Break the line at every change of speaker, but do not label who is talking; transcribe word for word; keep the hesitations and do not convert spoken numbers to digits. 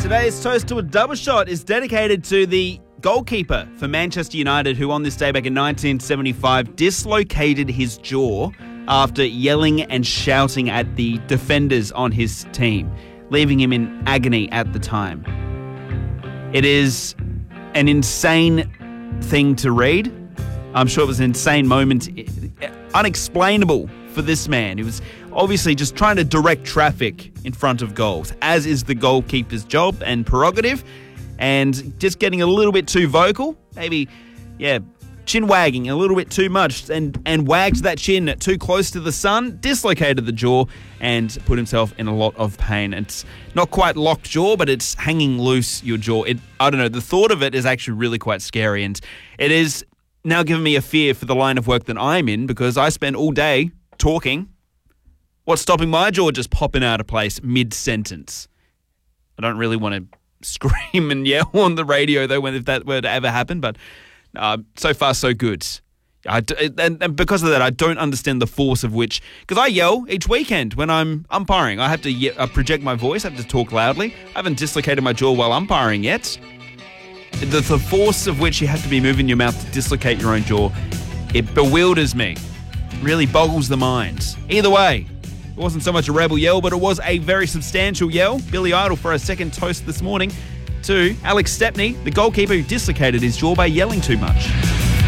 Today's toast to a double shot is dedicated to the goalkeeper for Manchester United who on this day back in nineteen seventy-five dislocated his jaw after yelling and shouting at the defenders on his team, leaving him in agony at the time. It is an insane thing to read. I'm sure it was an insane moment, unexplainable for this man. He was obviously just trying to direct traffic in front of goals, as is the goalkeeper's job and prerogative, and just getting a little bit too vocal, maybe, yeah, chin wagging a little bit too much, and, and wagged that chin too close to the sun, dislocated the jaw, and put himself in a lot of pain. It's not quite locked jaw, but it's hanging loose your jaw. It, I don't know, the thought of it is actually really quite scary, and it is now giving me a fear for the line of work that I'm in, because I spend all day talking. What's stopping my jaw just popping out of place mid-sentence? I don't really want to scream and yell on the radio, though, when if that were to ever happen, but uh, so far, so good. I d- and, and because of that, I don't understand the force of which, because I yell each weekend when I'm umpiring. I have to ye- uh, project my voice, I have to talk loudly. I haven't dislocated my jaw while umpiring yet. The, the force of which you have to be moving your mouth to dislocate your own jaw, it bewilders me. Really boggles the mind. Either way, it wasn't so much a rebel yell, but it was a very substantial yell. Billy Idol for a second toast this morning to Alex Stepney, the goalkeeper who dislocated his jaw by yelling too much.